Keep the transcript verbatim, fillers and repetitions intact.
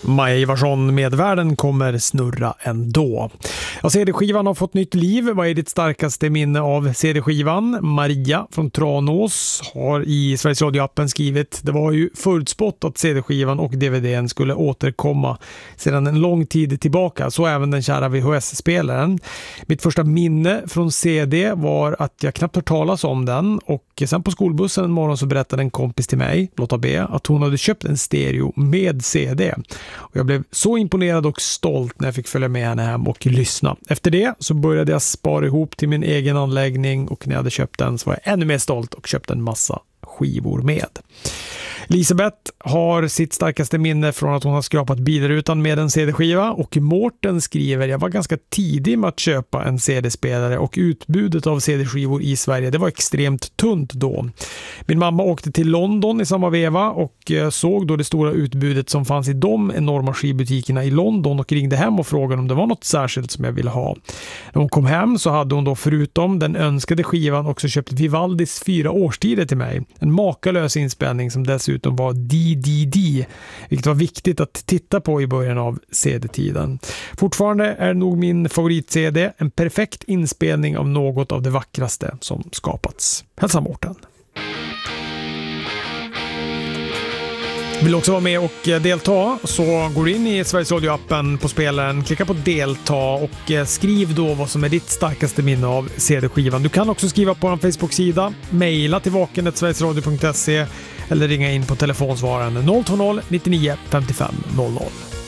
Maja Ivarsson med Världen kommer snurra ändå. Ja, C D-skivan har fått nytt liv. Vad är ditt starkaste minne av C D-skivan? Maria från Tranås har i Sveriges Radio-appen skrivit: det var ju förutspått att C D-skivan och D V D:n skulle återkomma sedan en lång tid tillbaka, så även den kära V H S-spelaren. Mitt första minne från C D var att jag knappt hört talas om den, och sen på skolbussen en morgon så berättade en kompis till mig, Lotta B, att hon hade köpt en stereo med C D. Och jag blev så imponerad och stolt när jag fick följa med henne hem och lyssna. Efter det så började jag spara ihop till min egen anläggning, och när jag hade köpt den så var jag ännu mer stolt och köpte en massa skivor med. Elisabeth har sitt starkaste minne från att hon har skrapat bilrutan med en C D-skiva, och Mårten skriver: jag var ganska tidig med att köpa en C D-spelare och utbudet av C D-skivor i Sverige, det var extremt tunt då. Min mamma åkte till London i samma veva och såg då det stora utbudet som fanns i de enorma skivbutikerna i London och ringde hem och frågade om det var något särskilt som jag ville ha. När hon kom hem så hade hon då förutom den önskade skivan också köpt Vivaldis fyra årstider till mig. En makalös inspelning som dessutom var D D D, vilket var viktigt att titta på i början av C D-tiden. Fortfarande är nog min favorit-C D en perfekt inspelning av något av det vackraste som skapats. Hälsa Mårten. Vill också vara med och delta, så går in i Sveriges Radio-appen på spelaren, klicka på delta och skriv då vad som är ditt starkaste minne av C D-skivan. Du kan också skriva på en Facebook-sida, mejla till vaken snabel-a sverigesradio punkt se eller ringa in på telefonsvararen noll två noll nittionio femtiofem noll noll.